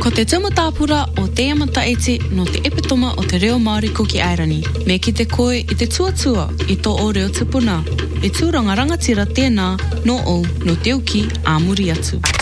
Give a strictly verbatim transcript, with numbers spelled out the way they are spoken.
Ko te tumutāpura o te amata eti no te epitoma o te reo Māori Kuki Airani. Me ki te koe i te tuatua i tō o reo tupuna. E tūranga rangatira tēnā no o no te uki āmuri atu.